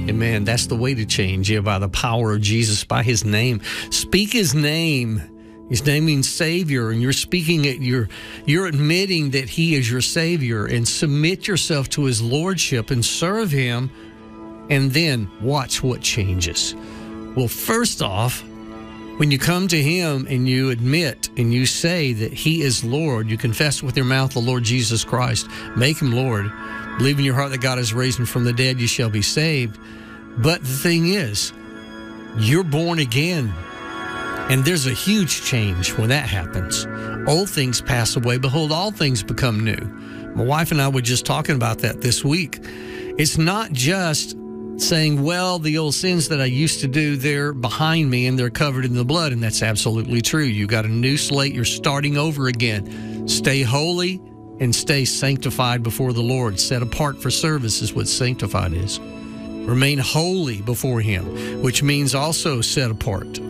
Amen. That's the way to change. Yeah, by the power of Jesus, by his name. Speak his name. His name means Savior, and you're speaking it. You're admitting that he is your Savior, and submit yourself to his lordship and serve him, and then watch what changes. Well, first off, when you come to him and you admit and you say that he is Lord, you confess with your mouth the Lord Jesus Christ, make him Lord, believe in your heart that God has raised him from the dead, you shall be saved. But the thing is, you're born again. And there's a huge change when that happens. Old things pass away. Behold, all things become new. My wife and I were just talking about that this week. It's not just saying, well, the old sins that I used to do, they're behind me and they're covered in the blood. And that's absolutely true. You got a new slate. You're starting over again. Stay holy and stay sanctified before the Lord. Set apart for service is what sanctified is. Remain holy before him, which means also set apart.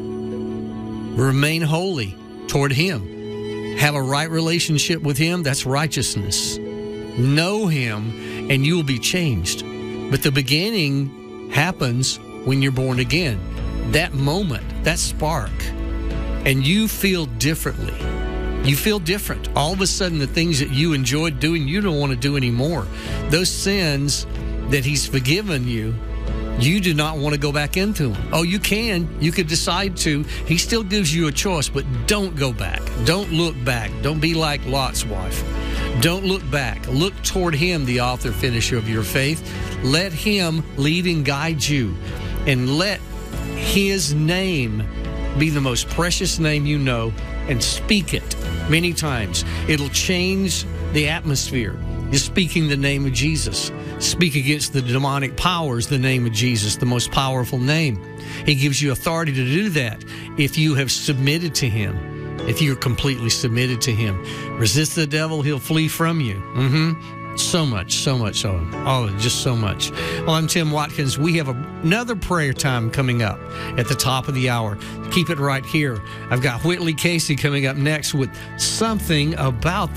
Remain holy toward him. Have a right relationship with him. That's righteousness. Know him and you will be changed. But the beginning happens when you're born again. That moment, that spark, and you feel differently. You feel different. All of a sudden, the things that you enjoyed doing, you don't want to do anymore. Those sins that he's forgiven you, you do not want to go back into them. Oh, you can. You could decide to. He still gives you a choice, but don't go back. Don't look back. Don't be like Lot's wife. Don't look back. Look toward him, the author, finisher of your faith. Let him lead and guide you. And let his name be the most precious name you know, and speak it many times. It'll change the atmosphere. You're speaking the name of Jesus. Speak against the demonic powers, the name of Jesus, the most powerful name. He gives you authority to do that if you have submitted to him, if you're completely submitted to him. Resist the devil, he'll flee from you. So much. Oh, just so much. Well, I'm Tim Watkins. We have another prayer time coming up at the top of the hour. Keep it right here. I've got Whitley Casey coming up next with something about